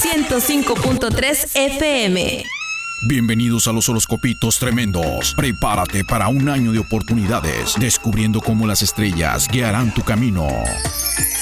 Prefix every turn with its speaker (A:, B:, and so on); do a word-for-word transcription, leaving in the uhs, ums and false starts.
A: ciento cinco punto tres F M.
B: Bienvenidos a los horoscopitos tremendos. Prepárate para un año de oportunidades, descubriendo cómo las estrellas guiarán tu camino.